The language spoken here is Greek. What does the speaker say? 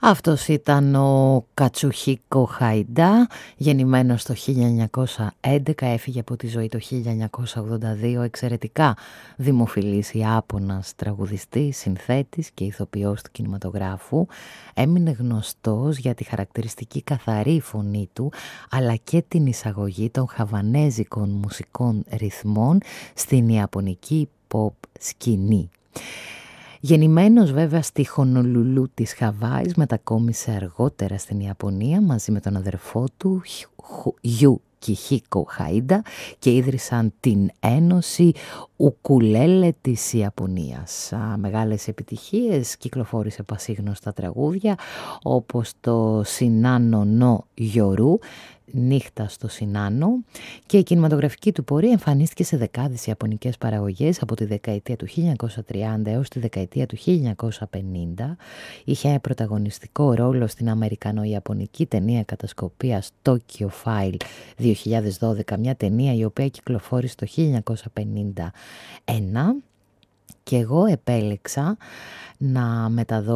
Αυτός ήταν ο Κατσουχίκο Χαϊντά, γεννημένος το 1911, έφυγε από τη ζωή το 1982, εξαιρετικά δημοφιλής Ιάπωνας τραγουδιστής, συνθέτης και ηθοποιός του κινηματογράφου. Έμεινε γνωστός για τη χαρακτηριστική καθαρή φωνή του, αλλά και την εισαγωγή των χαβανέζικων μουσικών ρυθμών στην ιαπωνική pop σκηνή. Γεννημένος βέβαια στη Χονολουλού της Χαβάης, μετακόμισε αργότερα στην Ιαπωνία μαζί με τον αδερφό του Γιουκιχίκο Χαΐντα και ίδρυσαν την Ένωση Ουκουλέλε της Ιαπωνίας. Μεγάλες επιτυχίες, κυκλοφόρησε πασίγνωστα τραγούδια όπως το Σινάνο νο Γιορού, Νύχτα στο Σινάνο, και η κινηματογραφική του πορεία εμφανίστηκε σε δεκάδες ιαπωνικές παραγωγές από τη δεκαετία του 1930 έως τη δεκαετία του 1950. Είχε πρωταγωνιστικό ρόλο στην αμερικανο-ιαπωνική ταινία κατασκοπίας Tokyo File 2012, μια ταινία η οποία κυκλοφόρησε το 1951, και εγώ επέλεξα να μεταδώσω